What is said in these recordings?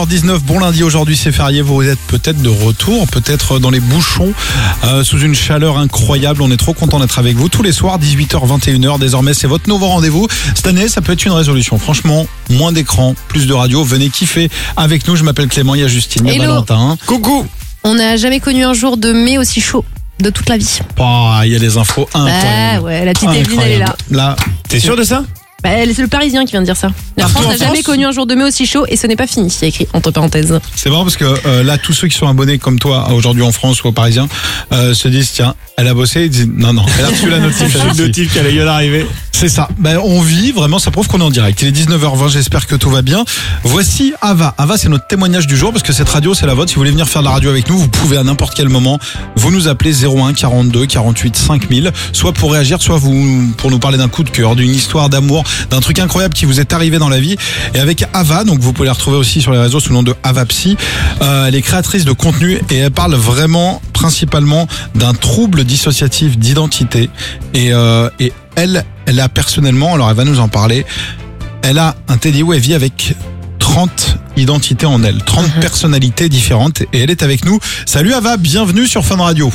19, bon lundi, aujourd'hui c'est férié, vous êtes peut-être de retour, peut-être dans les bouchons, sous une chaleur incroyable. On est trop content d'être avec vous tous les soirs, 18h, 21h, désormais c'est votre nouveau rendez-vous. Cette année ça peut être une résolution, franchement, moins d'écran, plus de radio, venez kiffer avec nous. Je m'appelle Clément, il y a Justine, il y a Valentin. Coucou. On n'a jamais connu un jour de mai aussi chaud de toute la vie. Il y a des infos incroyables. Ah ouais, la petite Evelyne elle est là. Là, T'es sûr de ça? C'est le Parisien qui vient de dire ça. La Partout France en n'a jamais France connu un jour de mai aussi chaud et ce n'est pas fini, il y a écrit entre parenthèses. c'est marrant parce que là, tous ceux qui sont abonnés comme toi aujourd'hui en France ou aux Parisiens se disent tiens, elle a bossé, ils disent non, elle a reçu la notif. Le notif qu'elle vient d'arriver. C'est ça. On vit vraiment, ça prouve qu'on est en direct. Il est 19h20, j'espère que tout va bien. Voici Ava. Ava, c'est notre témoignage du jour parce que cette radio, c'est la vôtre. Si vous voulez venir faire de la radio avec nous, vous pouvez à n'importe quel moment. Vous nous appelez 01 42 48 5000, soit pour réagir, soit pour nous parler d'un coup de cœur, d'une histoire d'amour, d'un truc incroyable qui vous est arrivé dans la vie. Et avec Ava, donc vous pouvez la retrouver aussi sur les réseaux sous le nom de Ava Psy. Elle est créatrice de contenu et elle parle vraiment principalement d'un trouble dissociatif d'identité. Et elle a personnellement, alors elle va nous en parler, elle a un TDI où elle vit avec 30 identités en elle, 30 personnalités différentes et elle est avec nous. Salut Ava, bienvenue sur Fun Radio.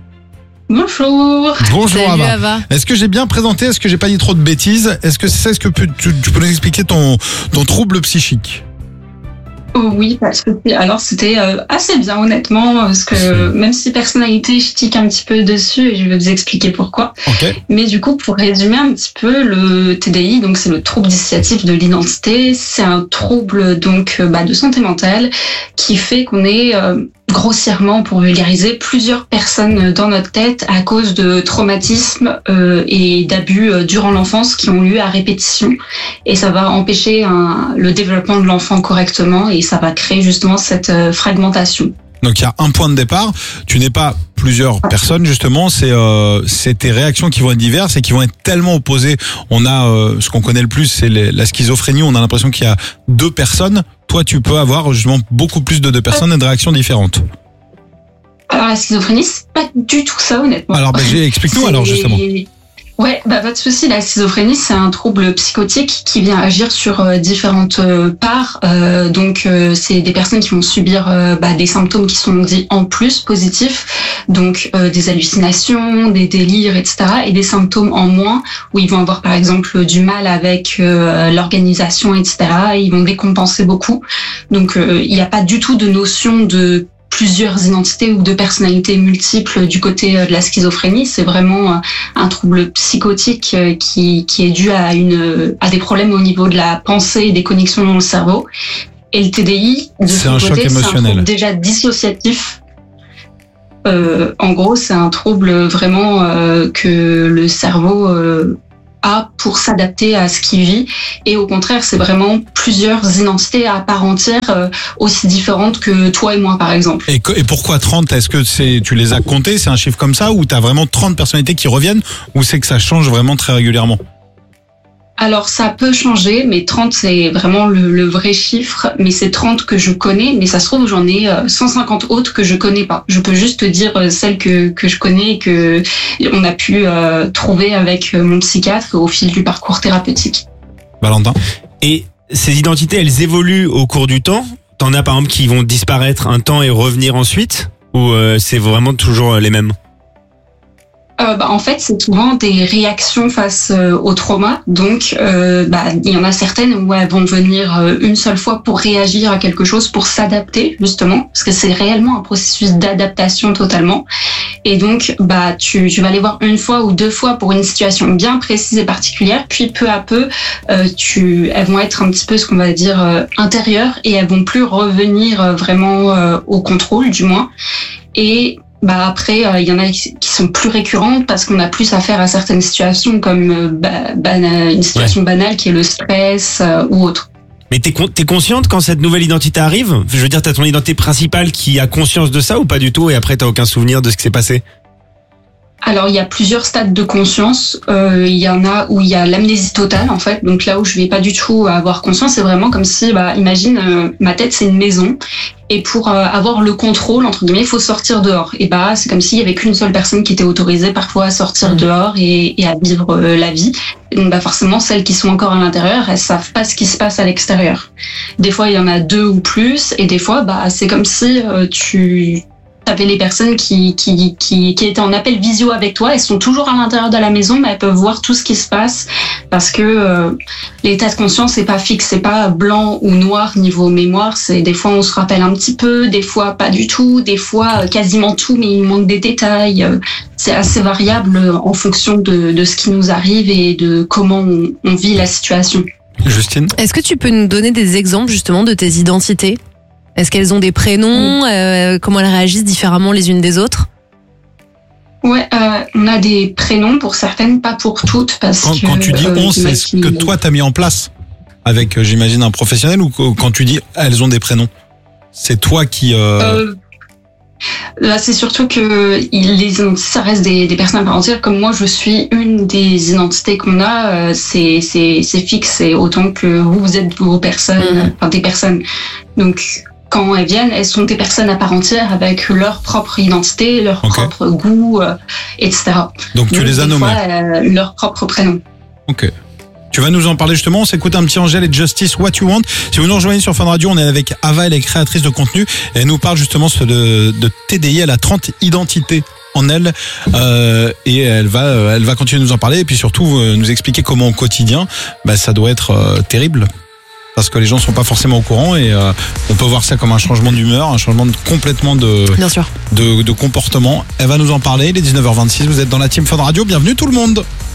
Bonjour. Bonjour Salut Ava. Ava. Est-ce que j'ai bien présenté? Est-ce que j'ai pas dit trop de bêtises? Est-ce que c'est ça? Est-ce que tu peux nous expliquer ton trouble psychique? Oui, parce que c'était assez bien honnêtement, parce que même si personnalité, je tique un petit peu dessus et je vais vous expliquer pourquoi. Ok. Mais du coup, pour résumer un petit peu, le TDI, donc c'est le trouble dissociatif de l'identité, c'est un trouble donc de santé mentale qui fait qu'on est grossièrement, pour vulgariser, plusieurs personnes dans notre tête à cause de traumatismes et d'abus durant l'enfance qui ont lieu à répétition. Et ça va empêcher le développement de l'enfant correctement et ça va créer justement cette fragmentation. Donc il y a un point de départ, tu n'es pas plusieurs personnes justement, c'est tes réactions qui vont être diverses et qui vont être tellement opposées. On a ce qu'on connaît le plus, c'est la schizophrénie, on a l'impression qu'il y a deux personnes. Toi tu peux avoir justement beaucoup plus de deux personnes et de réactions différentes. Alors la schizophrénie, c'est pas du tout ça honnêtement. Alors explique-nous alors justement. Ouais, pas de souci. La schizophrénie, c'est un trouble psychotique qui vient agir sur différentes parts. Donc, c'est des personnes qui vont subir des symptômes qui sont dits en plus positifs, donc des hallucinations, des délires, etc., et des symptômes en moins où ils vont avoir par exemple du mal avec l'organisation, etc. Et ils vont décompenser beaucoup. Donc, il n'y a pas du tout de notion de plusieurs identités ou de personnalités multiples du côté de la schizophrénie. C'est vraiment un trouble psychotique qui est dû à des problèmes au niveau de la pensée et des connexions dans le cerveau. Et le TDI, de son côté, c'est un trouble déjà dissociatif. En gros, c'est un trouble vraiment que le cerveau a pour s'adapter à ce qu'il vit, et au contraire c'est vraiment plusieurs identités à part entière, aussi différentes que toi et moi par exemple. Et pourquoi 30? Est-ce que tu les as comptés, c'est un chiffre comme ça, ou t'as vraiment 30 personnalités qui reviennent, ou c'est que ça change vraiment très régulièrement? Alors ça peut changer, mais 30 c'est vraiment le vrai chiffre, mais c'est 30 que je connais, mais ça se trouve j'en ai 150 autres que je connais pas. Je peux juste te dire celles que je connais et que on a pu trouver avec mon psychiatre au fil du parcours thérapeutique. Valentin? Et ces identités, elles évoluent au cours du temps? T'en as par exemple qui vont disparaître un temps et revenir ensuite? Ou c'est vraiment toujours les mêmes? En fait, c'est souvent des réactions face au trauma. Donc, il y en a certaines où elles vont venir une seule fois pour réagir à quelque chose, pour s'adapter justement, parce que c'est réellement un processus d'adaptation totalement. Et donc, tu vas les voir une fois ou deux fois pour une situation bien précise et particulière. Puis, peu à peu, elles vont être un petit peu ce qu'on va dire intérieures et elles vont plus revenir vraiment au contrôle, du moins. Et après, il y en a qui sont plus récurrentes parce qu'on a plus affaire à certaines situations comme une situation banale qui est le stress ou autre. Mais t'es consciente quand cette nouvelle identité arrive? Je veux dire, t'as ton identité principale qui a conscience de ça ou pas du tout, et après t'as aucun souvenir de ce qui s'est passé? Alors, il y a plusieurs stades de conscience. Il y en a où il y a l'amnésie totale, en fait. Donc là où je vais pas du tout avoir conscience, c'est vraiment comme si, imagine, ma tête, c'est une maison. Et pour avoir le contrôle, entre guillemets, il faut sortir dehors. Et c'est comme s'il y avait qu'une seule personne qui était autorisée parfois à sortir dehors et à vivre la vie. Et donc, forcément, celles qui sont encore à l'intérieur, elles savent pas ce qui se passe à l'extérieur. Des fois, il y en a 2 ou plus. Et des fois, c'est comme si tu avais les personnes qui étaient en appel visio avec toi. Elles sont toujours à l'intérieur de la maison, mais elles peuvent voir tout ce qui se passe parce que l'état de conscience c'est pas fixe, c'est pas blanc ou noir niveau mémoire. C'est des fois on se rappelle un petit peu, des fois pas du tout, des fois quasiment tout, mais il manque des détails. C'est assez variable en fonction de ce qui nous arrive et de comment on vit la situation. Justine ? Est-ce que tu peux nous donner des exemples justement de tes identités ? Est-ce qu'elles ont des prénoms ? Comment elles réagissent différemment les unes des autres ? Ouais, on a des prénoms pour certaines, pas pour toutes, parce que quand tu dis on, c'est ce que toi t'as mis en place avec, j'imagine, un professionnel, ou quand tu dis elles ont des prénoms, c'est toi qui. Là, c'est surtout que ça reste des personnes à part entière. Comme moi, je suis une des identités qu'on a. C'est fixe, c'est autant que vous êtes vos personnes, des personnes. Donc, quand elles viennent, elles sont des personnes à part entière avec leur propre identité, leur propre goût, etc. Donc tu les as nommés. Leur propre prénom. Ok. Tu vas nous en parler justement. On s'écoute un petit Angèle et Justice, What You Want. Si vous nous rejoignez sur Fun Radio, on est avec Ava, elle est créatrice de contenu et elle nous parle justement de TDI. Elle a 30 identités en elle et elle va continuer de nous en parler et puis surtout nous expliquer comment au quotidien, ça doit être terrible. Parce que les gens sont pas forcément au courant et on peut voir ça comme un changement d'humeur, un changement complètement Bien sûr. de comportement. Elle va nous en parler. Il est 19h26. Vous êtes dans la team Fun Radio. Bienvenue tout le monde.